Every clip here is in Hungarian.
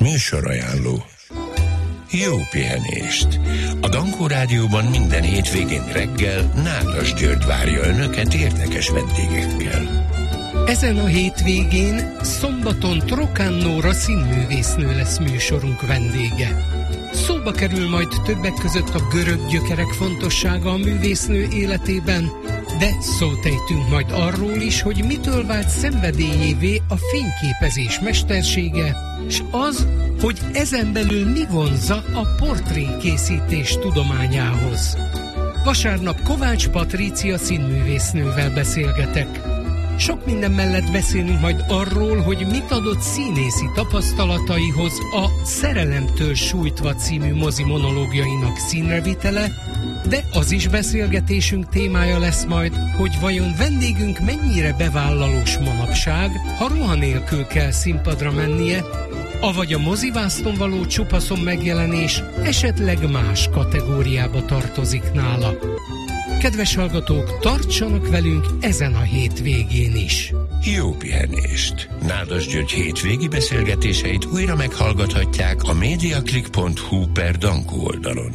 Műsorajánló. Jó pihenést! A Dankó Rádióban minden hétvégén reggel Nádas György várja Önöket érdekes vendégekkel. Ezen a hétvégén szombaton Trokán Nóra színművésznő lesz műsorunk vendége. Szóba kerül majd többek között a görög gyökerek fontossága a művésznő életében, de szót ejtünk majd arról is, hogy mitől vált szenvedélyévé a fényképezés mestersége, és az, hogy ezen belül mi vonzza a portrékészítés tudományához. Vasárnap Kovács Patrícia színművésznővel beszélgetek. Sok minden mellett beszélünk majd arról, hogy mit adott színészi tapasztalataihoz a Szerelemtől sújtva című mozi monológiainak színrevitele, de az is beszélgetésünk témája lesz majd, hogy vajon vendégünk mennyire bevállalós manapság, ha ruha nélkül kell színpadra mennie, avagy a mozivászton való csupaszon megjelenés esetleg más kategóriába tartozik nála. Kedves hallgatók, tartsanak velünk ezen a hétvégén is. Jó pihenést! Nádas György hétvégi beszélgetéseit újra meghallgathatják a mediaclick.hu/Dankó oldalon.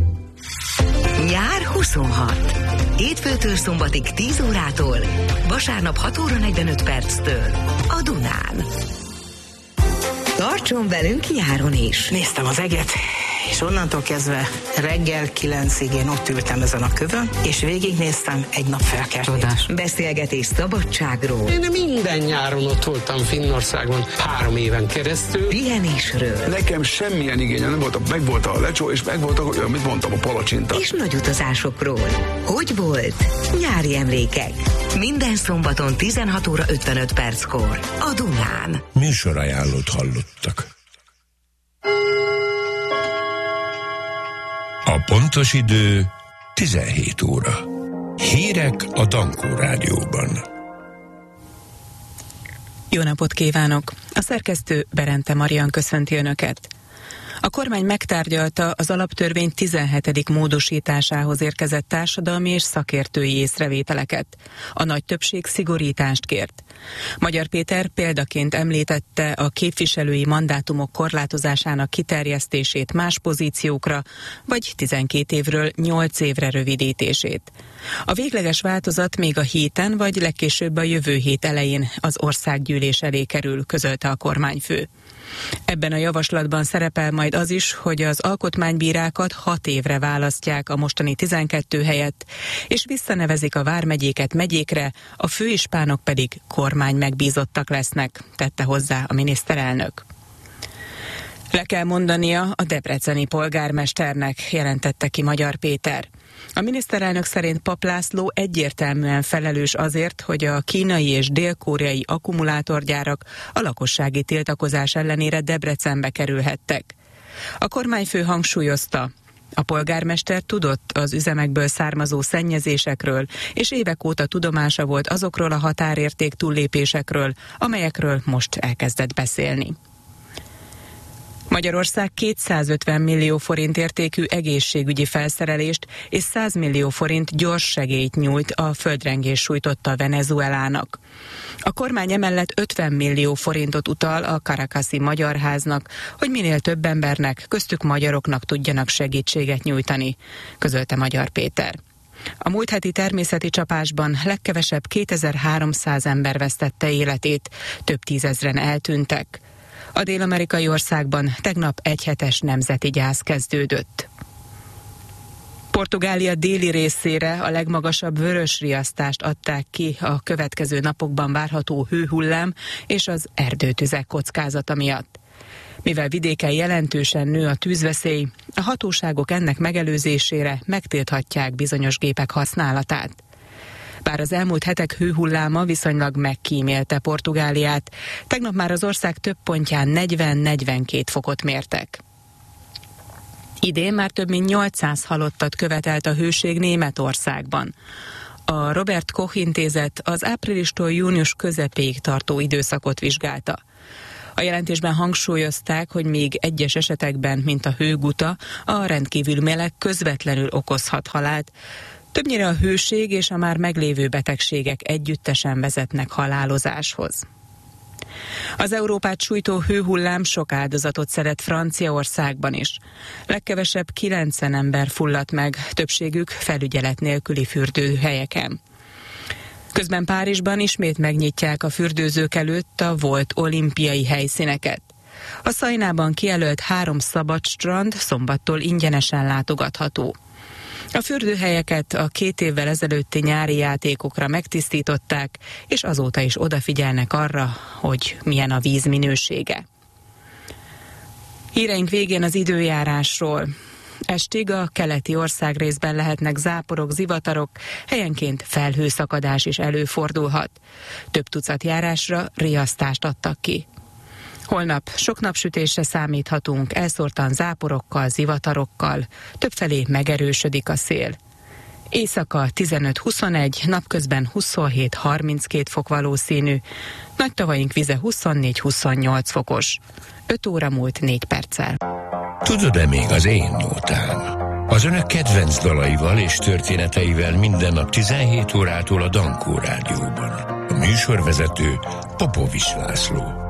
Nyár 26. Hétfőtől szombatig 10 órától, vasárnap 6 óra 45 perctől a Dunán. Tartson velünk nyáron is! Néztem az eget, és onnantól kezdve reggel 9-ig én ott ültem ezen a kövön, és végignéztem egy nap felkeltét. Beszélgetés szabadságról. Én minden nyáron ott voltam Finnországban 3 éven keresztül. Pihenésről. Nekem semmilyen igényem nem volt, meg volt a lecsó, és meg volt a, amit mondtam, a palacsinta. És nagy utazásokról. Hogy volt? Nyári emlékek. Minden szombaton 16 óra 55 perckor a Dunán. Műsorajánlót hallottak. A pontos idő 17 óra. Hírek a Dankó Rádióban. Jó napot kívánok! A szerkesztő Berente Marian köszönti Önöket. A kormány megtárgyalta az alaptörvény 17. módosításához érkezett társadalmi és szakértői észrevételeket. A nagy többség szigorítást kért. Magyar Péter példaként említette a képviselői mandátumok korlátozásának kiterjesztését más pozíciókra, vagy 12 évről 8 évre rövidítését. A végleges változat még a héten, vagy legkésőbb a jövő hét elején az országgyűlés elé kerül, közölte a kormányfő. Ebben a javaslatban szerepel majd az is, hogy az alkotmánybírákat 6 évre választják a mostani 12 helyett, és visszanevezik a vármegyéket megyékre, a főispánok pedig kormány megbízottak lesznek, tette hozzá a miniszterelnök. Le kell mondania a debreceni polgármesternek, jelentette ki Magyar Péter. A miniszterelnök szerint Papp László egyértelműen felelős azért, hogy a kínai és dél-koreai akkumulátorgyárak a lakossági tiltakozás ellenére Debrecenbe kerülhettek. A kormányfő hangsúlyozta, a polgármester tudott az üzemekből származó szennyezésekről, és évek óta tudomása volt azokról a határérték túllépésekről, amelyekről most elkezdett beszélni. Magyarország 250 millió forint értékű egészségügyi felszerelést és 100 millió forint gyors segélyt nyújt a földrengés sújtotta Venezuelának. A kormány emellett 50 millió forintot utal a Caracasi Magyar Háznak, hogy minél több embernek, köztük magyaroknak tudjanak segítséget nyújtani, közölte Magyar Péter. A múlt heti természeti csapásban legkevesebb 2300 ember vesztette életét, több tízezren eltűntek. A dél-amerikai országban tegnap egyhetes nemzeti gyász kezdődött. Portugália déli részére a legmagasabb vörösriasztást adták ki a következő napokban várható hőhullám és az erdőtüzek kockázata miatt. Mivel vidéken jelentősen nő a tűzveszély, a hatóságok ennek megelőzésére megtilthatják bizonyos gépek használatát. Bár az elmúlt hetek hőhulláma viszonylag megkímélte Portugáliát, tegnap már az ország több pontján 40-42 fokot mértek. Idén már több mint 800 halottat követelt a hőség Németországban. A Robert Koch intézet az áprilistól június közepéig tartó időszakot vizsgálta. A jelentésben hangsúlyozták, hogy még egyes esetekben, mint a hőguta, a rendkívül meleg közvetlenül okozhat halált. Többnyire a hőség és a már meglévő betegségek együttesen vezetnek halálozáshoz. Az Európát sújtó hőhullám sok áldozatot szedett Franciaországban is. Legkevesebb 90 ember fulladt meg, többségük felügyelet nélküli fürdőhelyeken. Közben Párizsban ismét megnyitják a fürdőzők előtt a volt olimpiai helyszíneket. A Szajnában kijelölt 3 szabad strand szombattól ingyenesen látogatható. A fürdőhelyeket a 2 évvel ezelőtti nyári játékokra megtisztították, és azóta is odafigyelnek arra, hogy milyen a víz minősége. Híreink végén az időjárásról. Estig a keleti országrészben lehetnek záporok, zivatarok, helyenként felhőszakadás is előfordulhat. Több tucat járásra riasztást adtak ki. Holnap sok napsütésre számíthatunk, elszórtan záporokkal, zivatarokkal, többfelé megerősödik a szél. Éjszaka 15-21, napközben 27-32 fok valószínű, Nagytavaink vize 24-28 fokos. 5 óra múlt 4 perccel. Tudod-e még az én nótám? Az önök kedvenc dalaival és történeteivel minden nap 17 órától a Dankó Rádióban. A műsorvezető Popovics László.